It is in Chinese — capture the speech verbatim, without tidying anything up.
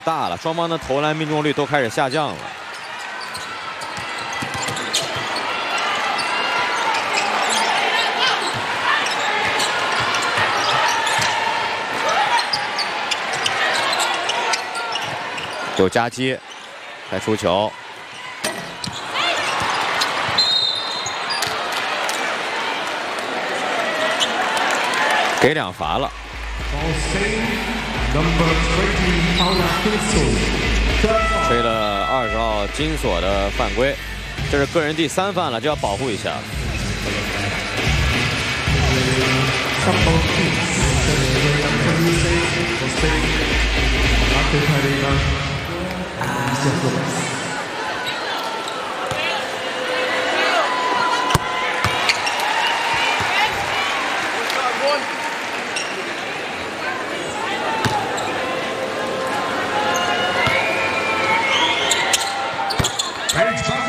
大了，双方的投篮命中率都开始下降了。有夹击，再出球。 给两罚了。吹了二十号金锁的犯规，这是个人第三犯了，就要保护一下。 Page